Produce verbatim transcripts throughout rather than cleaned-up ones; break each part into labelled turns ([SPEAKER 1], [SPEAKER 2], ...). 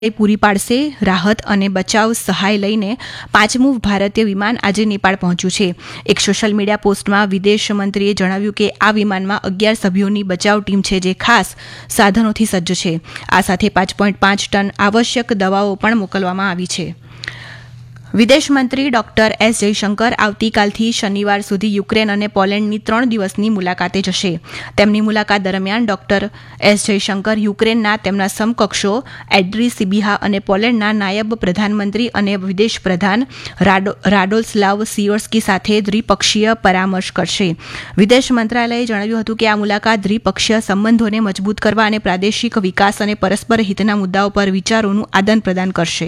[SPEAKER 1] પૂરી પાડશે. રાહત અને બચાવ સહાય લઈને પાંચમું ભારતીય વિમાન આજે નેપાળ પહોંચ્યું છે. એક સોશિયલ મીડિયા પોસ્ટમાં વિદેશ મંત્રીએ જણાવ્યું કે આ વિમાનમાં અગિયાર સભ્યોની બચાવ ટીમ છે, જે ખાસ સાધનોથી સજ્જ છે. આ સાથે પાંચ પોઈન્ટ પાંચ ટન આવશ્યક દવાઓ પણ મોકલવામાં આવી છે. વિદેશ મંત્રી ડોક્ટર એસ જયશંકર આવતીકાલથી શનિવાર સુધી યુક્રેન અને પોલેન્ડની ત્રણ દિવસની મુલાકાતે જશે. તેમની મુલાકાત દરમિયાન ડોક્ટર એસ જયશંકર યુક્રેનના તેમના સમકક્ષો એડ્રી સિબિહા અને પોલેન્ડના નાયબ પ્રધાનમંત્રી અને વિદેશ પ્રધાન રાડોસ્લાવ સિયોર્સ્કી સાથે દ્વિપક્ષીય પરામર્શ કરશે. વિદેશ મંત્રાલયે જણાવ્યું હતું કે આ મુલાકાત દ્વિપક્ષીય સંબંધોને મજબૂત કરવા અને પ્રાદેશિક વિકાસ અને પરસ્પર હિતના મુદ્દાઓ પર વિચારોનું આદાન પ્રદાન કરશે.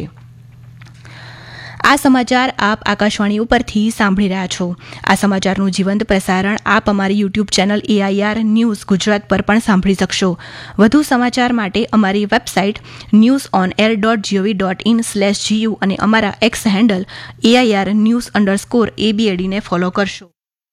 [SPEAKER 1] આ સમાચાર આપ આકાશવાણી ઉપરથી સાંભળી રહ્યા છો. આ સમાચારનું જીવંત પ્રસારણ આપ અમારી YouTube channel AIR news Gujarat પર પણ સાંભળી શકશો. વધુ સમાચાર માટે અમારી website news on air dot GOV dot in slash GU અને અમારા x handle AIR news underscore એબીએડીને follow કરશો.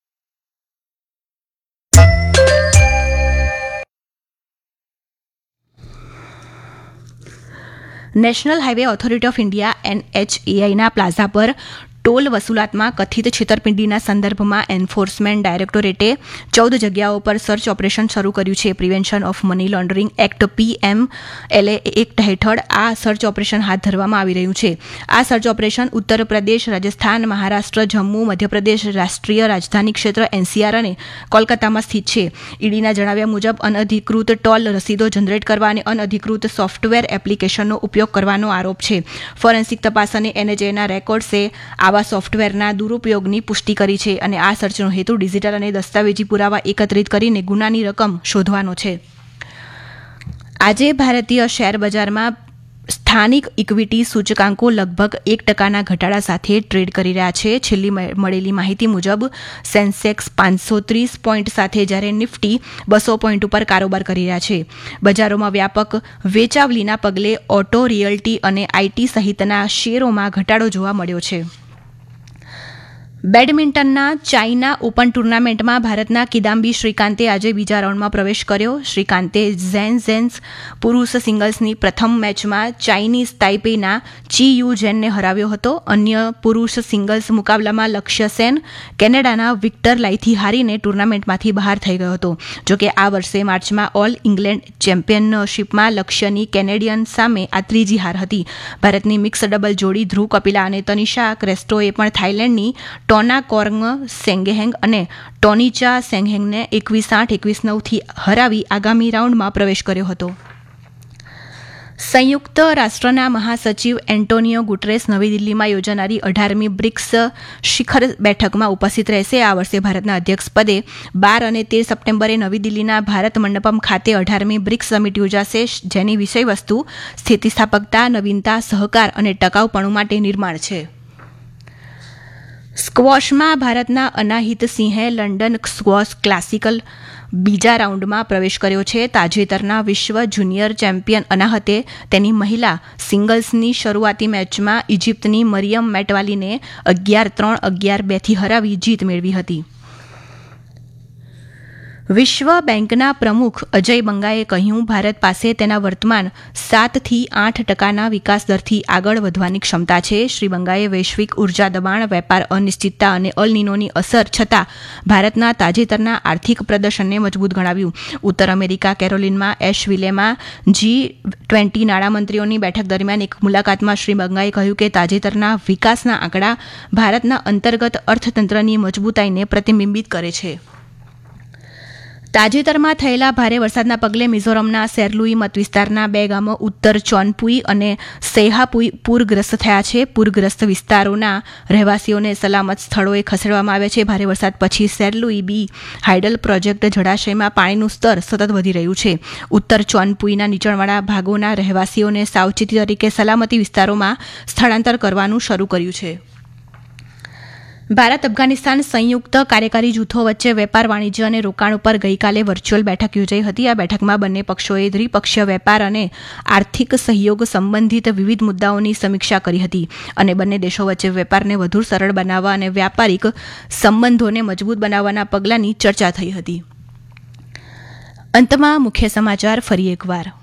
[SPEAKER 1] National highway authority of India એનએચએઆઈના plaza પર ટોલ વસૂલાતમાં કથિત છેતરપિંડીના સંદર્ભમાં એન્ફોર્સમેન્ટ ડાયરેક્ટોરેટે ચૌદ જગ્યાઓ પર સર્ચ ઓપરેશન શરૂ કર્યું છે. Prevention of money laundering act PMLA act હેઠળ આ સર્ચ ઓપરેશન હાથ ધરવામાં આવી રહ્યું છે. આ સર્ચ ઓપરેશન ઉત્તર પ્રદેશ, રાજસ્થાન, મહારાષ્ટ્ર, જમ્મુ, મધ્યપ્રદેશ, રાષ્ટ્રીય રાજધાની ક્ષેત્ર એનસીઆર અને કોલકાતામાં સ્થિત છે. ઈડીના જણાવ્યા મુજબ અનધિકૃત ટોલ રસીદો જનરેટ કરવા અને અનધિકૃત સોફ્ટવેર એપ્લિકેશનનો ઉપયોગ કરવાનો આરોપ છે. ફોરેન્સિક તપાસ અને એનએચએના રેકોર્ડ્સે આવા સોફ્ટવેરના દુરુપયોગની પુષ્ટિ કરી છે અને આ સર્ચનો હેતુ ડિજિટલ અને દસ્તાવેજી પુરાવા એકત્રિત કરીને ગુનાની રકમ શોધવાનો છે. આજે ભારતીય શેર બજારમાં સ્થાનિક ઇક્વિટી સૂચકાંકો લગભગ એક ટકાના ઘટાડા સાથે ટ્રેડ કરી રહ્યા છે. છેલ્લી મળેલી માહિતી મુજબ સેન્સેક્સ પાંચસો ત્રીસ પોઈન્ટ સાથે, જ્યારે નિફ્ટી બસો પોઈન્ટ ઉપર કારોબાર કરી રહ્યા છે. બજારોમાં વ્યાપક વેચાવલીના પગલે ઓટો, રિયલ્ટી અને આઈટી સહિતના શેરોમાં ઘટાડો જોવા મળ્યો છે. બેડમિન્ટનના ચાઇના ઓપન ટુર્નામેન્ટમાં ભારતના કિદામ્બી શ્રીકાંતે આજે બીજા રાઉન્ડમાં પ્રવેશ કર્યો. શ્રીકાંતે ઝેન ઝેન્સ પુરુષ સિંગલ્સની પ્રથમ મેચમાં ચાઇનીઝ તાઇપેઈના ચી યુ જેનને હરાવ્યો હતો. અન્ય પુરુષ સિંગલ્સ મુકાબલામાં લક્ષ્ય સેન કેનેડાના વિક્ટર લાઈથી હારીને ટુર્નામેન્ટમાંથી બહાર થઈ ગયો હતો. જોકે આ વર્ષે માર્ચમાં ઓલ ઇંગ્લેન્ડ ચેમ્પિયનશીપમાં લક્ષ્યની કેનેડિયન સામે આ ત્રીજી હાર હતી. ભારતની મિક્સ ડબલ જોડી ધ્રુવ કપિલા અને તનિષા ક્રેસ્ટોએ પણ થાઇલેન્ડની ટોના કોર્ંગ સેંગહેંગ અને ટોનીચા સેંગહેંગને એકવીસ આઠ એકવીસ નવથી હરાવી આગામી રાઉન્ડમાં પ્રવેશ કર્યો હતો. સંયુક્ત રાષ્ટ્રના મહાસચિવ એન્ટોનિયો ગુટરેસ નવી દિલ્હીમાં યોજાનારી અઢારમી બ્રિક્સ શિખર બેઠકમાં ઉપસ્થિત રહેશે. આ વર્ષે ભારતના અધ્યક્ષપદે બાર અને તેર સપ્ટેમ્બરે નવી દિલ્હીના ભારત મંડપમ ખાતે અઢારમી બ્રિક્સ સમિટ યોજાશે, જેની વિષયવસ્તુ સ્થિતિસ્થાપકતા, નવીનતા, સહકાર અને ટકાઉપણું માટે નિર્માણ છે. સ્ક્વોશમાં ભારતના અનાહિત સિંહે લંડન સ્ક્વોશ ક્લાસિકલ બીજા રાઉન્ડમાં પ્રવેશ કર્યો છે. તાજેતરના વિશ્વ જુનિયર ચેમ્પિયન અનાહતે તેની મહિલા સિંગલ્સની શરૂઆતી મેચમાં ઇજિપ્તની મરિયમ મેટવાલીને અગિયાર ત્રણ, અગિયાર બે થી હરાવી જીત મેળવી હતી. વિશ્વ બેંકના પ્રમુખ અજય બંગાએ કહ્યું, ભારત પાસે તેના વર્તમાન સાતથી આઠ ટકાના વિકાસ દરથી આગળ વધવાની ક્ષમતા છે. શ્રી બંગાએ વૈશ્વિક ઉર્જા દબાણ, વેપાર અનિશ્ચિતતા અને અલ નીનોની અસર છતાં ભારતના તાજેતરના આર્થિક પ્રદર્શનને મજબૂત ગણાવ્યું. ઉત્તર અમેરિકા કેરોલિનમાં એશવિલેમાં જી ટ્વેન્ટી નાણામંત્રીઓની બેઠક દરમિયાન એક મુલાકાતમાં શ્રી બંગાએ કહ્યું કે તાજેતરના વિકાસના આંકડા ભારતના અંતર્ગત અર્થતંત્રની મજબૂતાઈને પ્રતિબિંબિત કરે છે. તાજેતરમાં થયેલા ભારે વરસાદના પગલે મિઝોરમના સેરલુઈ મતવિસ્તારના બે ગામો ઉત્તર ચોનપુઈ અને સૈહાપુઈ પૂરગ્રસ્ત થયા છે. પૂરગ્રસ્ત વિસ્તારોના રહેવાસીઓને સલામત સ્થળોએ ખસેડવામાં આવ્યા છે. ભારે વરસાદ પછી સેરલુઈ બી હાઇડલ પ્રોજેક્ટ જળાશયમાં પાણીનું સ્તર સતત વધી રહ્યું છે. ઉત્તર ચોનપુઈના નીચાણવાળા ભાગોના રહેવાસીઓને સાવચેતી તરીકે સલામતી વિસ્તારોમાં સ્થળાંતર કરવાનું શરૂ કર્યું છે. ભારત અફઘાનિસ્તાન સંયુક્ત કાર્યકારી જૂથો વચ્ચે વેપાર, વાણિજ્ય અને રોકાણ ઉપર ગઈકાલે વર્ચ્યુઅલ બેઠક યોજાઈ હતી. આ બેઠકમાં બંને પક્ષોએ દ્વિપક્ષીય વેપાર અને આર્થિક સહયોગ સંબંધિત વિવિધ મુદ્દાઓની સમીક્ષા કરી હતી અને બંને દેશો વચ્ચે વેપારને વધુ સરળ બનાવવા અને વ્યાપારિક સંબંધોને મજબૂત બનાવવાના પગલાંની ચર્ચા થઈ હતી. અંતમાં મુખ્ય સમાચાર ફરી એકવાર.